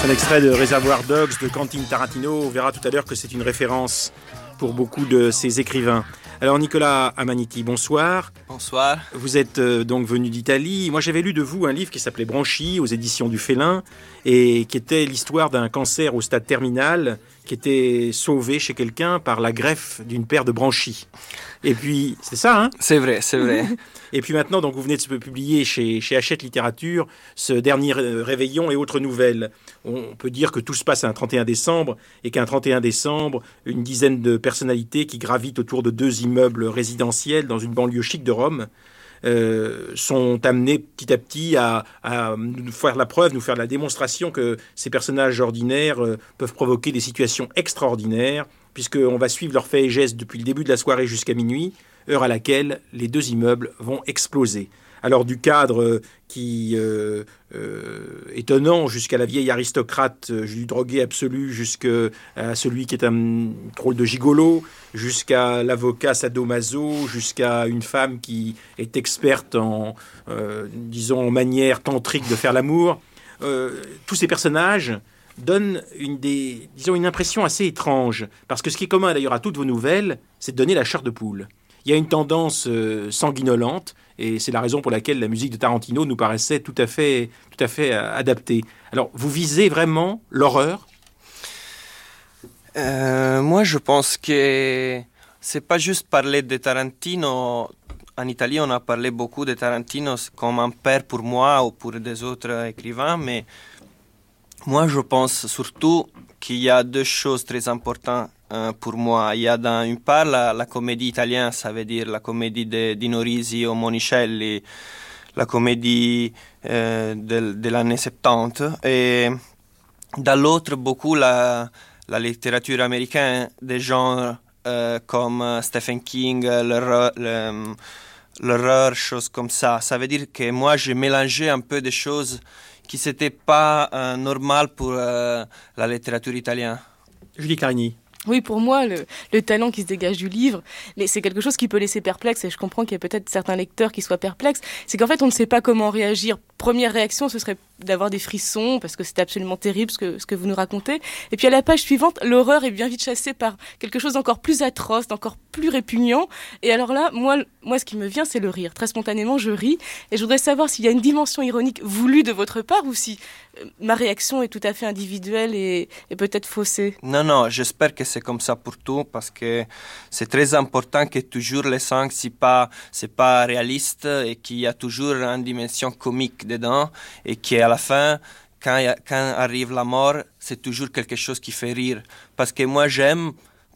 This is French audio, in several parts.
Un extrait de Reservoir Dogs de Quentin Tarantino. On verra tout à l'heure que c'est une référence pour beaucoup de ses écrivains. Alors Nicolas Amaniti, bonsoir. Bonsoir. Vous êtes donc venu d'Italie. Moi j'avais lu de vous un livre qui s'appelait Branchi aux éditions du Félin et qui était l'histoire d'un cancer au stade terminal qui était sauvé chez quelqu'un par la greffe d'une paire de branchies. Et puis, c'est ça, hein ? C'est vrai, c'est vrai. Et puis maintenant, donc, vous venez de publier chez Hachette Littérature ce dernier Réveillon et autres nouvelles. On peut dire que tout se passe un 31 décembre et qu'un 31 décembre, une dizaine de personnalités qui gravitent autour de 2 immeubles résidentiels dans une banlieue chic de Rome sont amenés petit à petit à nous faire la preuve, nous faire la démonstration que ces personnages ordinaires peuvent provoquer des situations extraordinaires, puisqu'on va suivre leurs faits et gestes depuis le début de la soirée jusqu'à minuit, heure à laquelle les 2 immeubles vont exploser. Alors du cadre qui étonnant jusqu'à la vieille aristocrate du drogué absolu, jusqu'à celui qui est un drôle de gigolo, jusqu'à l'avocat sadomaso, jusqu'à une femme qui est experte en manière tantrique de faire l'amour. Tous ces personnages donnent une impression assez étrange, parce que ce qui est commun d'ailleurs à toutes vos nouvelles, c'est de donner la chair de poule. Il y a une tendance sanguinolente, et c'est la raison pour laquelle la musique de Tarantino nous paraissait tout à fait adaptée. Alors, vous visez vraiment l'horreur ? Moi, je pense que c'est pas juste parler de Tarantino. En Italie, on a parlé beaucoup de Tarantino comme un père pour moi ou pour des autres écrivains, mais moi, je pense surtout qu'il y a 2 choses très importantes pour moi. Il y a d'une part la comédie italienne, ça veut dire la comédie de Dino Risi ou Monicelli, la comédie de l'année 70, et de l'autre beaucoup la littérature américaine des genres comme Stephen King, l'horreur, choses comme ça. Ça veut dire que moi j'ai mélangé un peu des choses qui n'étaient pas normales pour la littérature italienne. Julie Carini. Oui, pour moi, le talent qui se dégage du livre, c'est quelque chose qui peut laisser perplexe, et je comprends qu'il y a peut-être certains lecteurs qui soient perplexes, c'est qu'en fait, on ne sait pas comment réagir. Première réaction, ce serait d'avoir des frissons, parce que c'est absolument terrible ce que vous nous racontez. Et puis à la page suivante, l'horreur est bien vite chassée par quelque chose d'encore plus atroce, d'encore plus répugnant. Et alors là, moi, ce qui me vient, c'est le rire. Très spontanément, je ris. Et je voudrais savoir s'il y a une dimension ironique voulue de votre part, ou si ma réaction est tout à fait individuelle et peut-être faussée. Non, j'espère que c'est comme ça pour tout, parce que c'est très important que toujours les sangs, c'est pas réaliste, et qu'il y a toujours une dimension comique dedans, et qu'à la fin, quand arrive la mort, c'est toujours quelque chose qui fait rire. Parce que moi, j'aime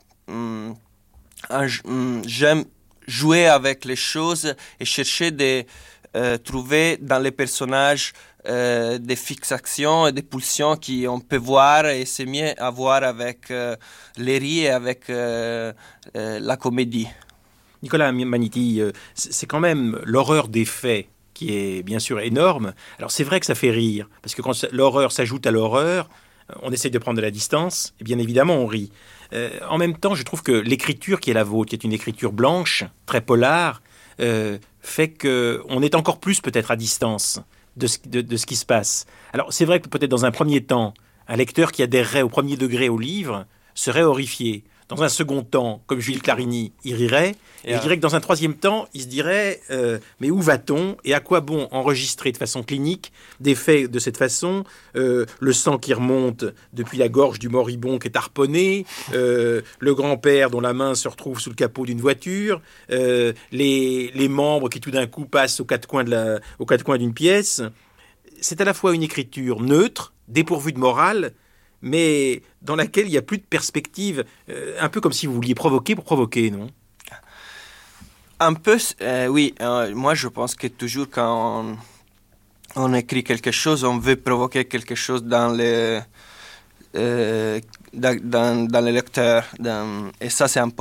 jouer avec les choses et chercher de trouver dans les personnages des fixations et des pulsions qu'on peut voir, et c'est mieux à voir avec les rires et avec la comédie. Nicolas Amaniti, c'est quand même l'horreur des faits qui est bien sûr énorme. Alors c'est vrai que ça fait rire, parce que quand l'horreur s'ajoute à l'horreur, on essaye de prendre de la distance, et bien évidemment on rit. En même temps, je trouve que l'écriture qui est la vôtre, qui est une écriture blanche, très polar, fait qu'on est encore plus peut-être à distance de ce qui se passe. Alors c'est vrai que peut-être dans un premier temps, un lecteur qui adhérerait au premier degré au livre serait horrifié. Dans un second temps, comme Jules Clarini, il rirait. Et je dirais que dans un troisième temps, il se dirait mais où va-t-on et à quoi bon enregistrer de façon clinique des faits de cette façon, le sang qui remonte depuis la gorge du moribond qui est harponné, le grand-père dont la main se retrouve sous le capot d'une voiture, les membres qui tout d'un coup passent aux quatre coins d'une pièce. C'est à la fois une écriture neutre, dépourvue de morale, mais dans laquelle il n'y a plus de perspective, un peu comme si vous vouliez provoquer pour provoquer, non ? Un peu, oui. Moi, je pense que toujours quand on écrit quelque chose, on veut provoquer quelque chose dans les lecteurs. Et ça, c'est important.